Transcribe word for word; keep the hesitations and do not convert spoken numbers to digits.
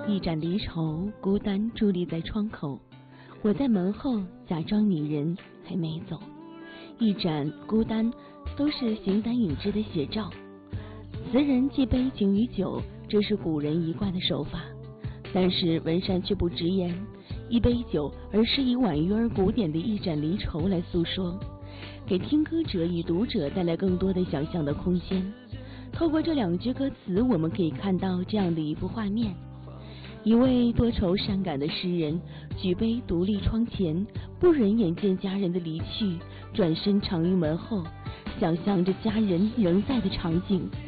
一盏离愁，孤单伫立在窗口，我在门后假装你人还没走。一盏孤单，都是形单影只的写照。词人既悲情于酒，这是古人一贯的手法。但是文山却不直言一杯酒，而是以婉约而古典的一盏离愁来诉说，给听歌者与读者带来更多的想象的空间。透过这两句歌词，我们可以看到这样的一幅画面：一位多愁善感的诗人举杯独立窗前，不忍眼见家人的离去，转身长于门后，想象着家人仍在的场景，